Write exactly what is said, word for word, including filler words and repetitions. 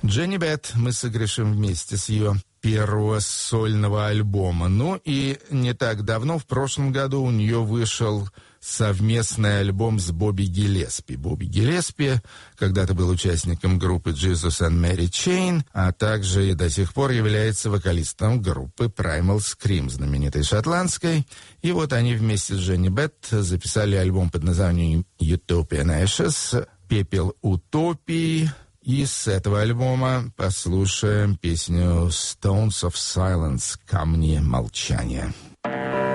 Дженни Бет мы сыгрышем вместе с ее первого сольного альбома. Ну и не так давно, в прошлом году, у нее вышел совместный альбом с Бобби Гиллеспи. Бобби Гиллеспи когда-то был участником группы Jesus and Mary Chain, а также и до сих пор является вокалистом группы Primal Scream, знаменитой шотландской. И вот они вместе с Дженни Бет записали альбом под названием Utopian Ashes, «Пепел утопии». И с этого альбома послушаем песню Stones of Silence, «Камни молчания».